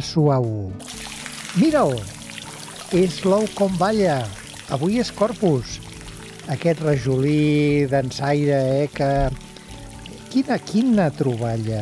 suau. Mira'l, és l'ou com balla. Avui és Corpus. Aquest rajolí dansaire, que... Quina troballa.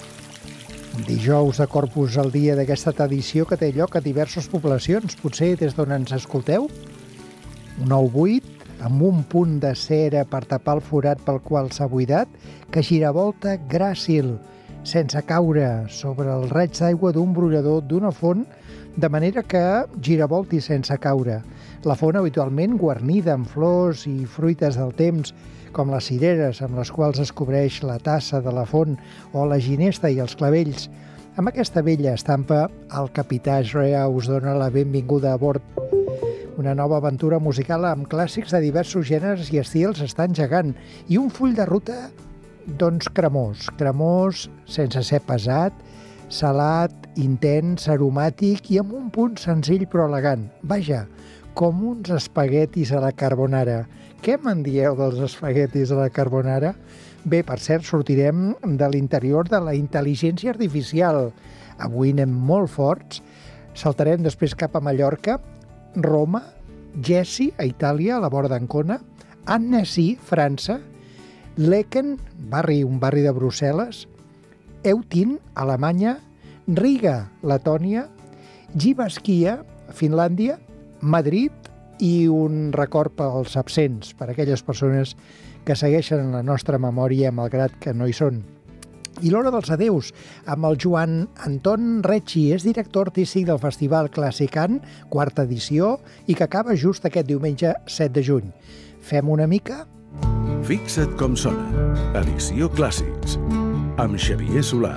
Dijous de Corpus, el dia d'aquesta tradició que té lloc a diverses poblacions, potser des d'on ens escolteu. Un ou buit, amb un punt de cera per tapar el forat pel qual s'ha buidat, que giravolta gràcil, sense caure sobre el raig d'aigua d'un brollador d'una font, de manera que giravolti sense caure. La font habitualment guarnida amb flors i fruites del temps, com les cireres amb les quals es cobreix la tassa de la font o la ginesta i els clavells. Amb aquesta bella estampa, el capità Shrea us dona la benvinguda a bord. Una nova aventura musical amb clàssics de diversos gèneres i estils està engegant, i un full de ruta, doncs, cremós sense ser pesat, salat, intens, aromàtic i amb un punt senzill però elegant. Vaja, com uns espaguetis a la carbonara. Què me'n dieu dels espaguetis a la carbonara? Bé, per cert, sortirem de l'interior de la intel·ligència artificial. Avui anem molt forts. Saltarem després cap a Mallorca, Roma, Gessi, a Itàlia, a la vora d'Ancona, Annecy, França, Laeken, un barri de Brussel·les, Eutin, Alemanya, Riga, Letònia, Jyväskylä, Finlàndia, Madrid i un record pels absents, per aquelles persones que segueixen en la nostra memòria malgrat que no hi són. I l'hora dels adeus, amb el Joan Anton Recci, és director artístic del Festival Classicant, 4ª edició, i que acaba just aquest diumenge 7 de juny. Fem una mica? Fixa't com sona. Edició Clàssics. Amb Xavier Solà.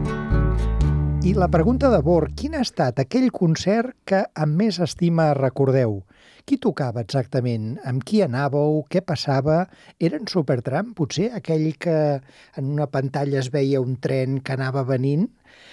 I la pregunta de bord, quin ha estat aquell concert que amb més estima recordeu? Qui tocava exactament? Amb qui anàveu? Què passava? Era en Supertramp, potser? Aquell que en una pantalla es veia un tren que anava venint?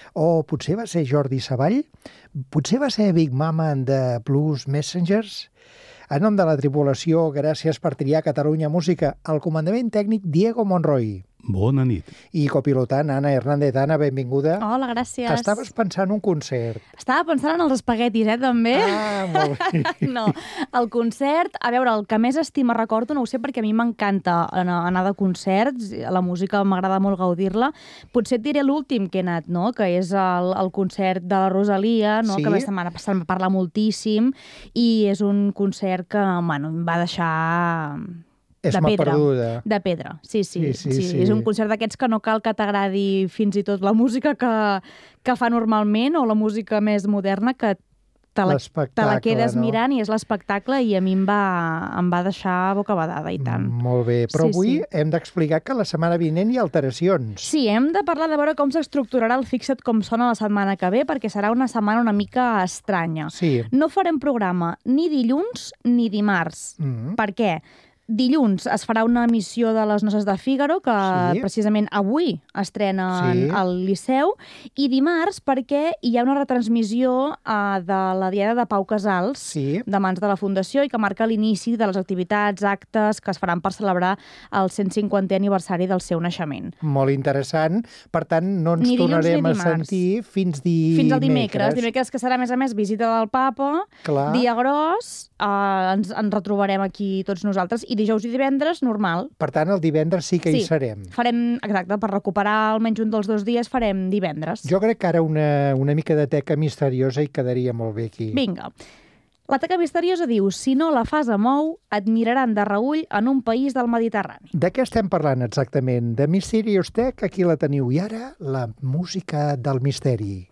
O potser va ser Jordi Savall? Potser va ser Big Mama and the Blues Messengers? A nom de la tripulació, gràcies per triar Catalunya Música. Al comandament tècnic, Diego Monroy. Bona nit. I copilotant, Anna Hernández. Anna, benvinguda. Hola, gràcies. Estaves pensant un concert. Estava pensant en els espaguetis, també. Ah, molt bé. No, el concert, a veure, el que més estima recordo, no ho sé, perquè a mi m'encanta anar de concerts, la música m'agrada molt gaudir-la. Potser et diré l'últim que he anat, no?, que és el concert de la Rosalia, no?, Sí. que la setmana passada em va parlar moltíssim, i és un concert que, bueno, em va deixar... És de mà pedra. perduda. De pedra, sí. Sí. És un concert d'aquests que no cal que t'agradi fins i tot la música que fa normalment o la música més moderna, que te la quedes mirant i és l'espectacle, i a mi em va deixar bocabadada, i tant. Molt bé, però Sí, avui sí. hem d'explicar que la setmana vinent hi ha alteracions. Sí, hem de parlar de veure com s'estructurarà el Fixa't com sona la setmana que ve, perquè serà una setmana una mica estranya. Sí. No farem programa ni dilluns ni dimarts. Per què? Dilluns es farà una emissió de les Noces de Fígaro, que Sí. precisament avui estrenen Sí. al Liceu, i dimarts perquè hi ha una retransmissió de la Diada de Pau Casals, Sí. de mans de la Fundació, i que marca l'inici de les activitats, actes que es faran per celebrar el 150è aniversari del seu naixement. Molt interessant. Per tant, no ens Ni dilluns tornarem ni a dimarts. sentir fins dimecres. Fins al dimecres. Dimecres, que serà, a més, visita del papa, Clar. dia gros, ens retrobarem aquí tots nosaltres, i dijous i divendres, normal. Per tant, el divendres sí que hi serem. Farem, exacte, per recuperar almenys un dels 2 dies, farem divendres. Jo crec que ara una mica de teca misteriosa hi quedaria molt bé aquí. Vinga. La teca misteriosa diu: si no la fas amb ou, et miraran de reüll en un país del Mediterrani. De què estem parlant exactament? De Mysterious Tech, aquí la teniu. I ara, la música del misteri.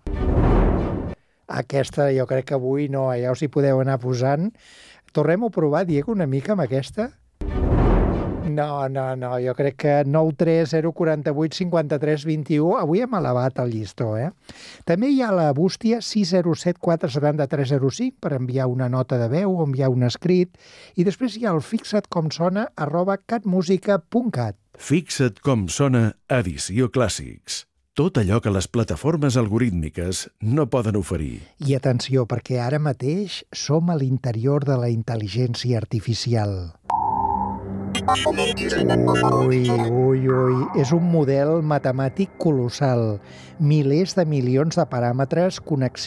Aquesta jo crec que avui no, ja us hi podeu anar posant. Tornem a provar, Diego, una mica amb aquesta? No, jo crec que 93048 53 21, avui hem elevat el llistó, També hi ha la bústia 607 473 05 per enviar una nota de veu o enviar un escrit, i després hi ha el fixatcomsona@catmusica.cat. Fixa't com sona Edició Clàssics. Tot allò que les plataformes algorítmiques no poden oferir. I atenció, perquè ara mateix som a l'interior de la intel·ligència artificial. Ui, és un model matemàtic colossal. Milers de milions de paràmetres, connexions